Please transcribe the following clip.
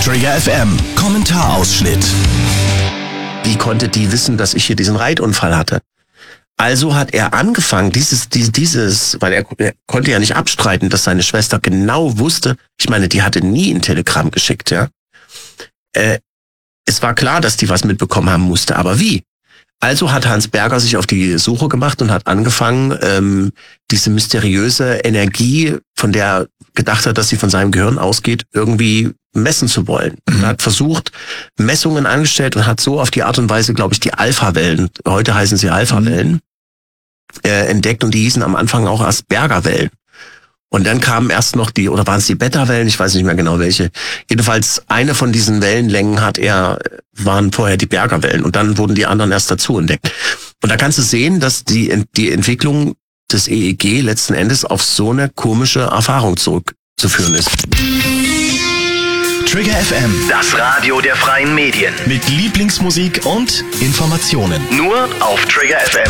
Trigger FM, Kommentarausschnitt. Wie konnte die wissen, dass ich hier diesen Reitunfall hatte? Also hat er angefangen, weil er konnte ja nicht abstreiten, dass seine Schwester genau wusste, ich meine, die hatte nie ein Telegramm geschickt, ja. Es war klar, dass die was mitbekommen haben musste, aber wie? Also hat Hans Berger sich auf die Suche gemacht und hat angefangen, diese mysteriöse Energie, von der er gedacht hat, dass sie von seinem Gehirn ausgeht, irgendwie messen zu wollen. Und hat versucht, Messungen angestellt und hat so auf die Art und Weise, glaube ich, die Alpha-Wellen, heute heißen sie Alpha-Wellen, entdeckt, und die hießen am Anfang auch erst Berger-Wellen. Und dann kamen erst noch oder waren es die Beta-Wellen? Ich weiß nicht mehr genau welche. Jedenfalls eine von diesen Wellenlängen waren vorher die Berger-Wellen, und dann wurden die anderen erst dazu entdeckt. Und da kannst du sehen, dass die Entwicklung des EEG letzten Endes auf so eine komische Erfahrung zurückzuführen ist. Trigger FM, Das Radio der freien Medien. mit Lieblingsmusik und Informationen. Nur auf Trigger FM.